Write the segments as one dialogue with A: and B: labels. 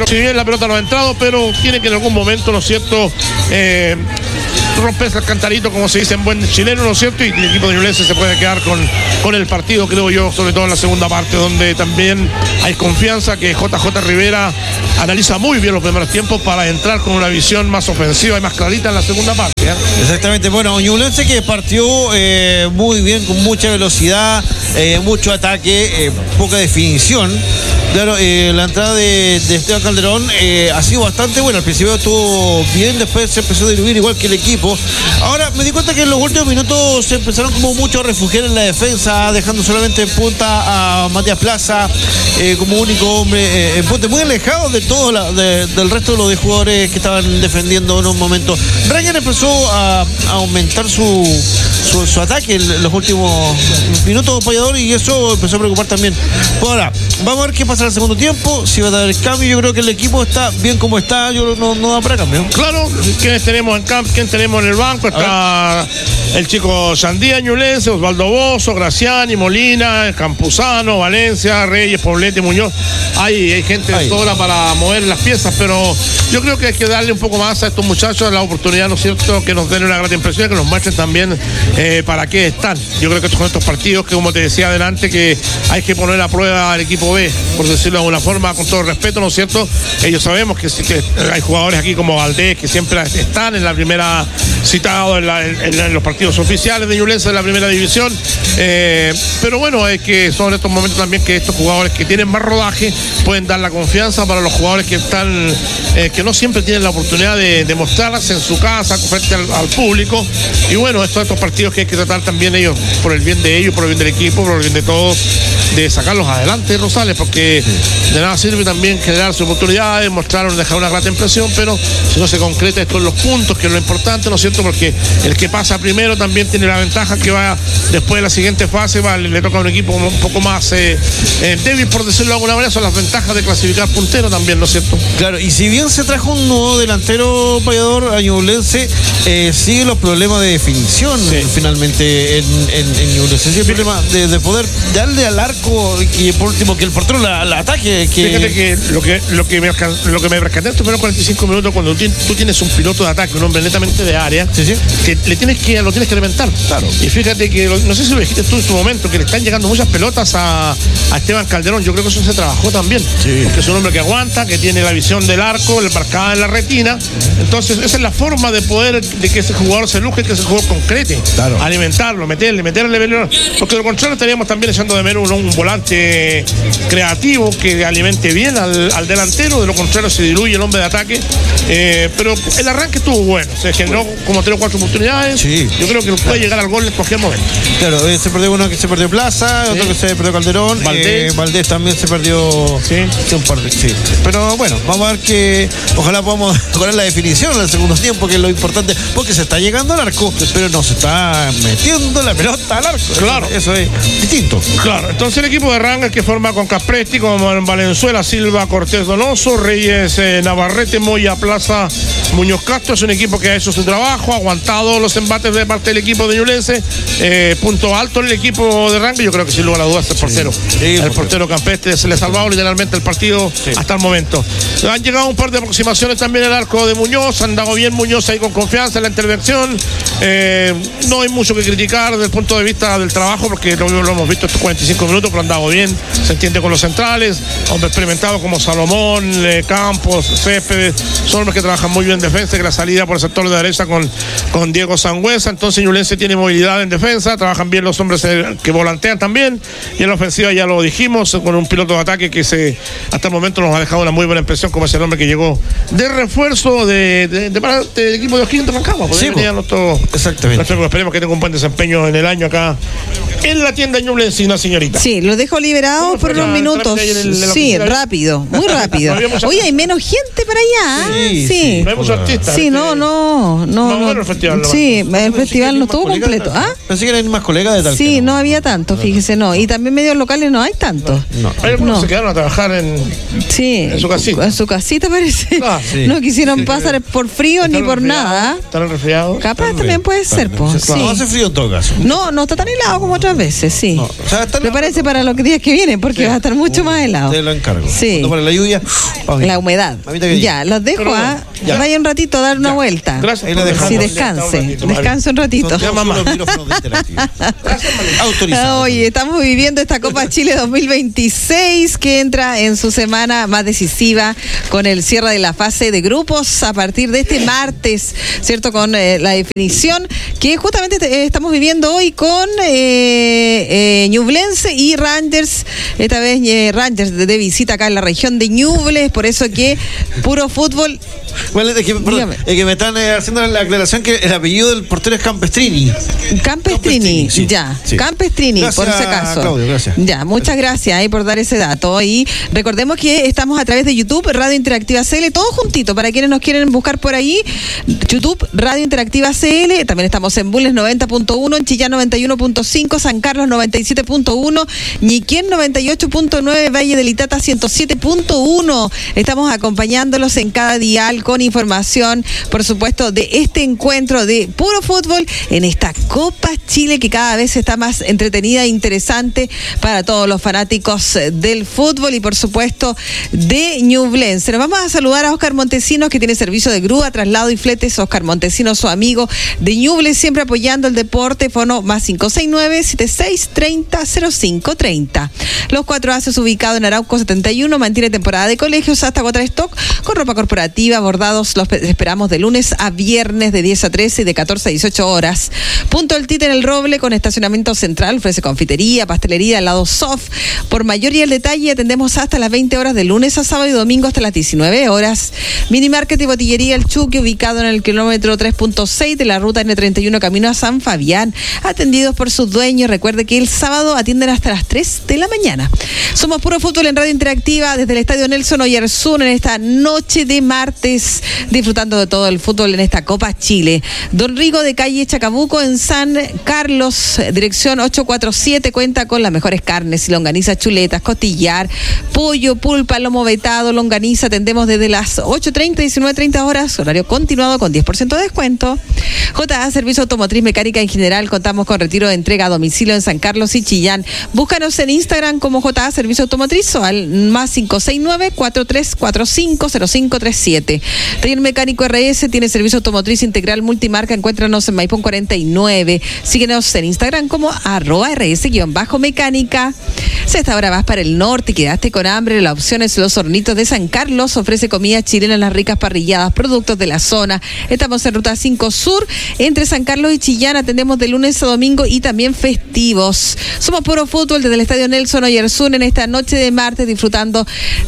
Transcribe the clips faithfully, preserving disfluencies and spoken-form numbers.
A: Si bien la pelota no ha entrado, pero tiene que en algún momento, ¿no es cierto?, eh, romperse el cantarito, como se dice en buen chileno, ¿no es cierto? Y el equipo de Ñublense se puede quedar con, con el partido, creo yo, sobre todo en la segunda parte, donde también hay confianza que J J Rivera analiza muy bien los primeros tiempos para entrar con una visión más ofensiva y más clarita en la segunda parte, ¿eh?
B: Exactamente, bueno, Ñublense que partió eh, muy bien, con mucha velocidad, eh, mucho ataque, eh, poca definición. Claro, eh, la entrada de, de Esteban Calderón eh, ha sido bastante buena. Al principio estuvo bien, después se empezó a diluir igual que el equipo. Ahora me di cuenta que en los últimos minutos se empezaron como mucho a refugiar en la defensa, dejando solamente en punta a Matías Plaza eh, como único hombre eh, en punta, muy alejado de todo la, de, del resto de los jugadores que estaban defendiendo en un momento. Ryan empezó a, a aumentar su, su, su ataque en los últimos minutos, Payador, y eso empezó a preocupar también. Pues ahora, vamos a ver qué pasa en el segundo tiempo, si va a dar el cambio. Yo creo que el equipo está bien como está, yo no, no da para cambio.
A: Claro, ¿quiénes tenemos en campo? ¿Quién tenemos en el banco? Está el chico Sandía Ñublense, Osvaldo Bozo, Graciani, Molina, Campuzano, Valencia, Reyes, Poblete, Muñoz. Hay, hay gente de sobra para mover las piezas, pero yo creo que hay que darle un poco más a estos muchachos la oportunidad, ¿no es cierto?, que nos den una gran impresión, que nos muestren también eh, para qué están. Yo creo que estos, con estos partidos que, como te decía adelante, que hay que poner a prueba al equipo B, por decirlo de alguna forma, con todo respeto, ¿no es cierto? Ellos sabemos que, que hay jugadores aquí como Valdés que siempre están en la primera, citados en, la, en, en los partidos oficiales de Ñublense de la primera división, eh, pero bueno, es que son estos momentos también que estos jugadores que tienen más rodaje pueden dar la confianza para los jugadores que están, eh, que no siempre tienen la oportunidad de, de mostrarse en su casa frente al, al público. Y bueno, estos, estos partidos que hay que tratar también ellos, por el bien de ellos, por el bien del equipo, por el bien de todos, de sacarlos adelante, Rosales, porque sí, de nada sirve también generarse oportunidades, mostrar, dejar una grata impresión, pero si no se concreta esto en los puntos, que es lo importante, ¿no es cierto? Porque el que pasa primero también tiene la ventaja que va después de la siguiente fase, va, le, le toca a un equipo un poco más eh, eh, débil, por decirlo de alguna manera. Son las ventajas de clasificar puntero también, ¿no es cierto?
B: Claro, y si bien se trajo un nuevo delantero, Payador, a Ñublense, eh, sigue los problemas de definición, sí, finalmente en, en, en Ñublense. Sí, el problema de, de poder darle al arco y por último que el portero la, la ataque. Que...
A: Fíjate que lo que, lo que me lo que me rescaté en estos primeros cuarenta y cinco minutos, cuando tú, tú tienes un piloto de ataque, un hombre netamente de área, sí, sí, que le tienes que, lo tienes que alimentar. Claro. Y fíjate que, no sé si lo dijiste tú en tu momento, que le están llegando muchas pelotas a, a Esteban Calderón. Yo creo que eso se trabajó también. Sí. Porque es un hombre que aguanta, que tiene la visión del arco, la marcada en la retina. Entonces, esa es la forma de poder, de que ese jugador se luje, que ese jugador concrete. Claro. Alimentarlo, meterle, meterle, meterle. Porque de lo contrario estaríamos también echando de menos un, un volante creativo que alimente bien al, al delantero. De lo contrario se diluye el hombre de ataque. Eh, pero el arranque estuvo bueno. Se generó como tres o cuatro oportunidades. Sí. Yo creo que puede claro. llegar al gol en cualquier momento.
B: Claro, eh, se perdió uno que se perdió Plaza, sí, otro que se perdió Calderón. Valdés, eh, Valdés también se perdió. Sí. Sí, un par de, sí. Pero bueno, vamos a ver que ojalá podamos mejorar la definición en el segundo tiempo, que es lo importante, porque se está llegando al arco, pero no se está metiendo la pelota al arco.
A: Claro.
B: Eso, eso es distinto.
A: Claro, entonces el equipo de Rangers, que forma con Capresti, con Valenzuela, Silva, Cortés Donoso, Reyes, eh, Navarrete, Moya, Plaza, Muñoz Castro, es un equipo que ha hecho su trabajo, ha aguantado los embates de parte del equipo de Ñublense. Eh, punto alto en el equipo de Rangers, yo creo que sin lugar a dudas es el portero. Sí, sí, el portero, portero Campestre se le ha salvado literalmente el partido, sí, hasta el momento. Han llegado un par de aproximaciones también al arco de Muñoz, han dado bien Muñoz ahí con confianza en la intervención. Eh, no hay mucho que criticar desde el punto de vista del trabajo, porque lo, lo hemos visto estos cuarenta y cinco minutos, pero han dado bien, se entiende con los centrales, hombres experimentados como Salomón, eh, Campos, Céspedes, son hombres que trabajan muy bien en defensa, que la salida por el sector de derecha con, con Diego Sangüesa. Entonces Ñublense tiene movilidad en defensa, trabajan bien los hombres que volantean también, y en la ofensiva ya lo dijimos, con un piloto de ataque que se hasta el momento nos ha dejado una muy buena impresión, como es el hombre que llegó de refuerzo de, de, de, de, del equipo de O'Higgins de Rancagua. Sí, nuestro, exactamente. Nuestro, esperemos que tenga un buen desempeño en el año acá en la tienda Ñublense, una señorita.
C: Sí, lo dejo liberado por unos minutos. El, el, el sí, rápido, muy rápido. no Oye, hay menos gente para allá. Sí, sí. sí.
A: No hay muchos artistas.
C: Sí, no, no, no.
A: no, no el festival, no
C: sí, no, el festival no estuvo completo. ¿Ah?
B: Pensé que eran más colegas de tal.
C: Sí, no había tanto, fíjese, no. Y también medios locales no hay tanto.
A: No. Hay algunos
C: no.
A: se quedaron a trabajar en,
C: sí,
A: en su casita.
C: En su casita parece.
A: Ah, sí.
C: No quisieron
A: sí,
C: pasar por frío ni por nada.
A: ¿Están resfriados?
C: Capaz también puede ser, pues. Sí.
B: No hace frío en todo caso.
C: No, no está tan helado como otras veces, sí. No. O sea,
B: está
C: me parece para los días que vienen, porque sí, va a estar mucho uh, más helado.
B: Te lo encargo.
C: Sí.
B: Cuando para la lluvia,
C: oh, la humedad. Ya, los dejo Pero, a ya. vaya un ratito a dar una ya. vuelta.
B: Gracias.
C: Sí, descanse. Un descanse un ratito. Oye, estamos viviendo esta Copa Chile dos mil veintiséis que entra en su semana más decisiva con el cierre de la fase de grupos a partir de este martes, ¿cierto? Con eh, la definición que justamente eh, estamos viviendo hoy con eh, eh, Ñublense y Rangers, esta vez eh, Rangers de, de visita acá en la región de Ñuble, por eso que puro fútbol.
B: Bueno, es que, perdón, es que me están eh, haciendo la aclaración que el apellido del portero es Campestrini.
C: Campestrini, Campestrini sí, ya, sí. Campestrini, gracias, por ese caso.
B: Claudio, gracias.
C: Ya, muchas gracias eh, por dar ese dato. Y recordemos que estamos a través de YouTube, Radio Interactiva C L, todo juntito, para quienes nos quieren buscar por ahí, YouTube, Radio Interactiva C L, también estamos en Bulnes noventa punto uno, en Chillán noventa y uno punto cinco, San Carlos noventa y siete punto uno, Ñiquén noventa y ocho punto nueve, Valle del Itata ciento siete punto uno. Estamos acompañándolos en cada dial con información, por supuesto, de este encuentro de puro fútbol en esta Copa Chile que cada vez está más entretenida e interesante para todos los fanáticos del fútbol y por supuesto de Ñublense. Nos vamos a saludar a Oscar Montesinos, que tiene servicio de grúa, traslado y fletes. Oscar Montesinos, su amigo de Ñuble, siempre apoyando el deporte. Fono más cinco seis nueve, siete seis tres cero, cero cinco tres cero. Los Cuatro Haces, ubicado en Arauco setenta y uno, mantiene temporada de colegios hasta agotar stock con ropa corporativa, bordados. Los esperamos de lunes a viernes de diez a trece y de catorce a dieciocho horas. Punto El Tite en el Roble con estacionamiento central, ofrece confitería, pastelería, helado soft. Por mayor y el detalle atendemos hasta las veinte horas de lunes a sábado y domingo hasta las diecinueve horas. Mini Market y Botillería El Chuque, ubicado en el kilómetro tres punto seis de la ruta ene treinta y uno camino a San Fabián, atendidos por sus dueños. Recuerde que el sábado atienden hasta las tres de la mañana. Somos Puro Fútbol en Radio Interactiva desde el Estadio Nelson Oyarzún en esta noche de martes, disfrutando de todo el fútbol en esta Copa Chile. Don Rigo de calle Chacabuco en San Carlos, dirección ochocientos cuarenta y siete, cuenta con las mejores carnes y longanizas, chuletas, costillar, pollo, pulpa, lomo vetado, longaniza. Atendemos desde las ocho treinta y diecinueve treinta horas, horario continuado con diez por ciento de descuento. J A Servicio Automotriz Mecánica en general, contamos con retiro de entrega a domicilio en San Carlos y Chillán. Búscanos en Instagram como J A Servicio Automotriz o al más cinco seis nueve, cuatro tres cuatro cinco, cero cinco tres siete. Taller Mecánico R S tiene servicio automotriz integral multimarca. Encuéntranos en Maipón cuarenta y nueve. Síguenos en Instagram como arroba rs-mecánica. Si hasta ahora vas para el norte y quedaste con hambre, la opción es Los Hornitos de San Carlos. Ofrece comida chilena en las ricas parrilladas, productos de la zona. Estamos en Ruta cinco Sur, entre San Carlos y Chillán. Atendemos de lunes a domingo y también festivos. Somos Puro Fútbol desde el Estadio Nelson Oyarzún en esta noche de martes, disfrutando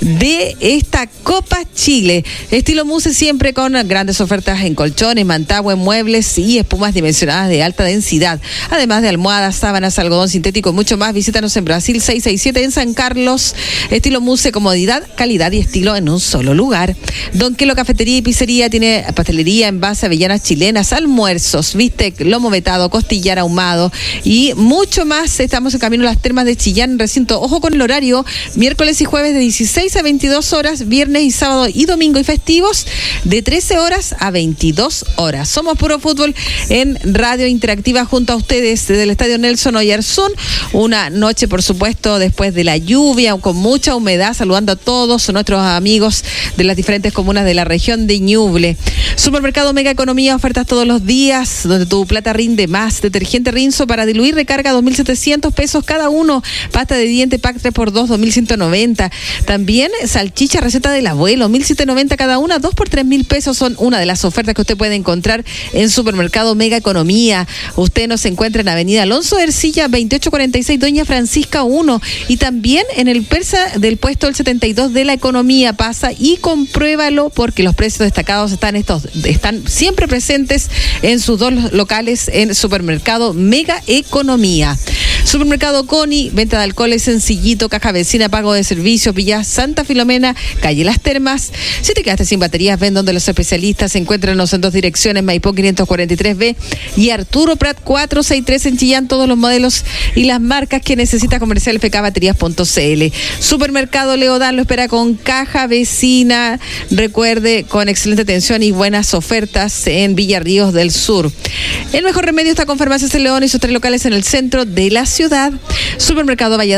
C: de esta Copa Chile. Estilo Muse, siempre con grandes ofertas en colchones, mantagua, muebles y espumas dimensionadas de alta densidad. Además de almohadas, sábanas, algodón sintético, mucho más. Visítanos en Brasil seiscientos sesenta y siete en San Carlos. Estilo Muse, comodidad, calidad y estilo en un solo lugar. Don Quelo Cafetería y Pizzería tiene pastelería, envase, avellanas chilenas, almuerzos, bistec, lomo vetado, costillar ahumado y mucho más. Estamos en camino a las termas de Chillán, recinto. Ojo con el horario, miércoles y jueves de dieciséis a veintidós horas, viernes y sábado y domingo y festivos de trece horas a veintidós horas. Somos Puro Fútbol en Radio Interactiva junto a ustedes desde el Estadio Nelson Oyarzún. Una noche, por supuesto, después de la lluvia, con mucha humedad, saludando a todos nuestros amigos de las diferentes comunas de la región de Ñuble. Supermercado Mega Economía, ofertas todos los días, donde tu plata rinde más. Detergente Rinzo para diluir, recarga dos mil setecientos pesos cada uno. Pasta de diente pack tres por dos, dos mil ciento noventa. También salchicha receta del abuelo, mil setecientos noventa cada una, dos por tres mil pesos. Son una de las ofertas que usted puede encontrar en Supermercado Mega Economía. Usted nos encuentra en Avenida Alonso Ercilla, veintiocho cuarenta y seis, Doña Francisca uno. Y también en el Persa del puesto del setenta y dos de la Economía. Pasa y compruébalo, porque los precios destacados están estos están siempre presentes en sus dos locales en Supermercado Mega Economía. Supermercado Coni, venta de alcoholes sencillito, caja vecina, pago de servicios, Villa Santa Filomena, calle Las Termas. Si te quedaste sin baterías, ven donde los especialistas. Encuéntranos en dos direcciones, Maipó quinientos cuarenta y tres B y Arturo Prat cuatrocientos sesenta y tres en Chillán. Todos los modelos y las marcas que necesita. Comercial F K Baterías punto C L. Supermercado Leodán lo espera con caja vecina. Recuerde, con excelente atención y buenas ofertas en Villa Ríos del Sur. El mejor remedio está con Farmacias El León y sus tres locales en el centro de la ciudad. Supermercado Valladares, Botilla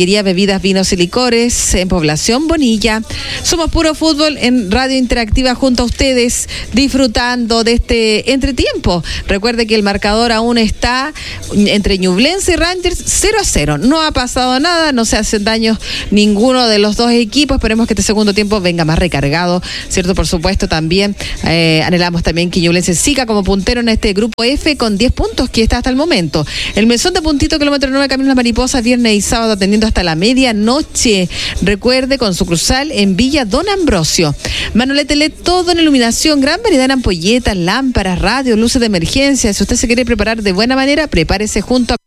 C: Botillería, bebidas, vinos y licores en Población Bonilla. Somos Puro Fútbol en Radio Interactiva junto a ustedes, disfrutando de este entretiempo. Recuerde que el marcador aún está entre Ñublense y Rangers cero a cero. No ha pasado nada, no se hacen daños ninguno de los dos equipos. Esperemos que este segundo tiempo venga más recargado, ¿cierto? Por supuesto, también eh, anhelamos también que Ñublense siga como puntero en este grupo F con diez puntos que está hasta el momento. El mesón de Puntito, kilómetro nueve, Camino Las Mariposas, viernes y sábado atendiendo hasta la medianoche. Recuerde, con sucursal en Villa Don Ambrosio. Manolete L E D, todo en iluminación, gran variedad en ampolletas, lámparas, radios, luces de emergencia. Si usted se quiere preparar de buena manera, prepárese junto a